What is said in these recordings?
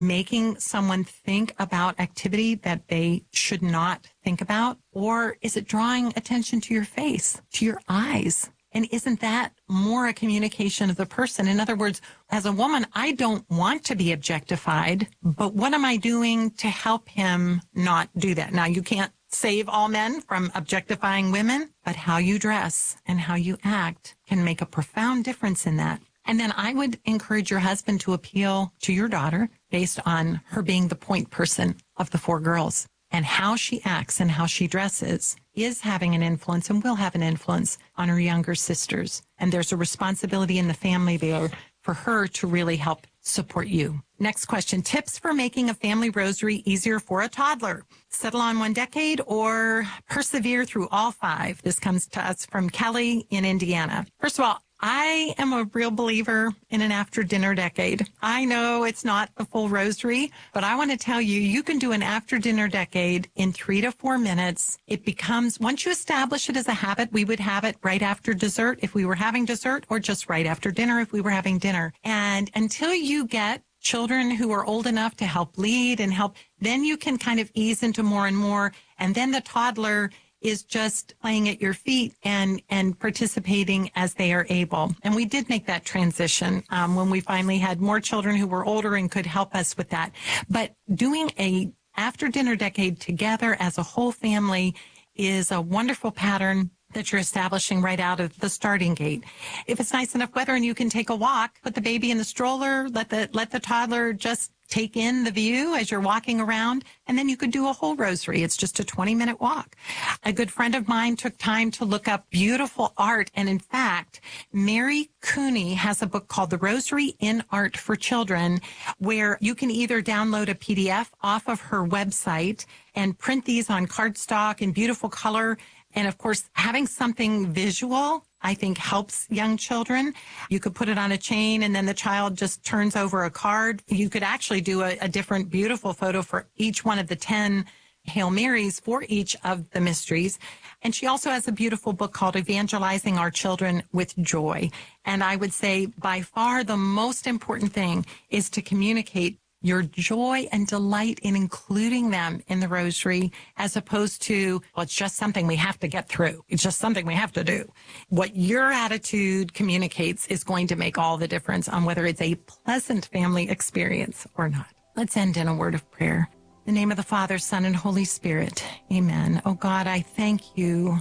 making someone think about activity that they should not think about? Or is it drawing attention to your face, to your eyes? And isn't that more a communication of the person? In other words, as a woman, I don't want to be objectified, but what am I doing to help him not do that? Now, you can't save all men from objectifying women, but how you dress and how you act can make a profound difference in that. And then I would encourage your husband to appeal to your daughter based on her being the point person of the 4 girls. And how she acts and how she dresses is having an influence and will have an influence on her younger sisters. And there's a responsibility in the family there for her to really help support you. Next question, tips for making a family rosary easier for a toddler. Settle on 1 decade or persevere through all 5. This comes to us from Kelly in Indiana. First of all, I am a real believer in an after-dinner decade. I know it's not the full rosary, but I want to tell you, you can do an after-dinner decade in 3 to 4 minutes. It becomes, once you establish it as a habit, we would have it right after dessert if we were having dessert, or just right after dinner if we were having dinner. And until you get children who are old enough to help lead and help, then you can kind of ease into more and more. And then the toddler is just playing at your feet and participating as they are able. And we did make that transition when we finally had more children who were older and could help us with that. But doing a after dinner decade together as a whole family is a wonderful pattern that you're establishing right out of the starting gate. If it's nice enough weather and you can take a walk, put the baby in the stroller, let the toddler just take in the view as you're walking around, and then you could do a whole rosary. It's just a 20-minute walk. A good friend of mine took time to look up beautiful art, and in fact, Mary Cooney has a book called The Rosary in Art for Children, where you can either download a PDF off of her website and print these on cardstock in beautiful color. And of course, having something visual, I think, helps young children. You could put it on a chain and then the child just turns over a card. You could actually do a different beautiful photo for each one of the 10 Hail Marys for each of the mysteries. And she also has a beautiful book called Evangelizing Our Children with Joy. And I would say by far the most important thing is to communicate your joy and delight in including them in the rosary, as opposed to, well, it's just something we have to get through. It's just something we have to do. What your attitude communicates is going to make all the difference on whether it's a pleasant family experience or not. Let's end in a word of prayer. In the name of the Father, Son, and Holy Spirit. Amen. Oh God, I thank you.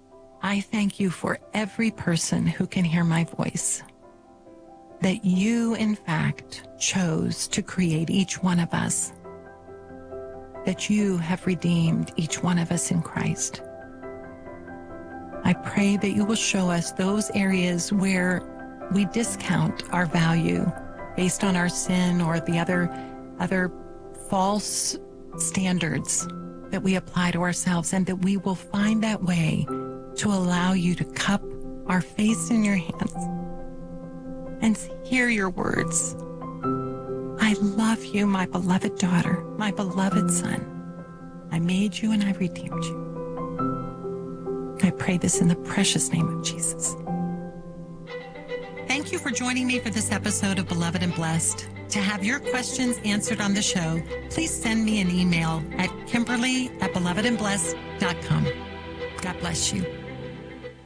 I thank you for every person who can hear my voice, that you, in fact, chose to create each one of us, that you have redeemed each one of us in Christ. I pray that you will show us those areas where we discount our value based on our sin or the other false standards that we apply to ourselves, and that we will find that way to allow you to cup our face in your hands and hear your words. I love you, my beloved daughter, my beloved son. I made you and I redeemed you. I pray this in the precious name of Jesus. Thank you for joining me for this episode of Beloved and Blessed. To have your questions answered on the show, please send me an email at Kimberly@belovedandblessed.com. God bless you.